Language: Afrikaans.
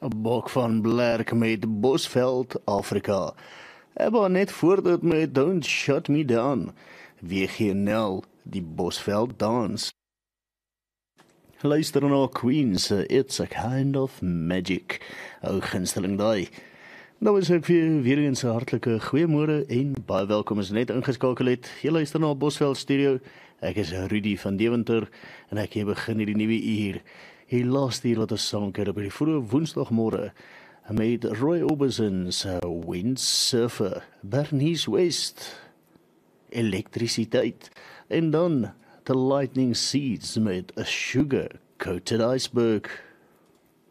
Bok van Blerk met Bosveld, Afrika. Ebba net voordat met Don't Shut Me Down. WGNL, die Bosveld dans. Luister na Queen se It's a Kind of Magic. Ou gunsteling daai. Nou is ek weer eens 'n hartlike goeiemôre en baie welkom as net ingeskakel het. Jy luister na Bosveld Studio. Ek is Rudy van Deventer en ek hier begin hierdie nuwe uur. Die laaste uur wat ons saam kuier op die vroeë Woensdagmôre met Roy Orbison se Windsurfer, Bernice West, elektrisiteit en dan The Lightning Seeds met A Sugar Coated Iceberg.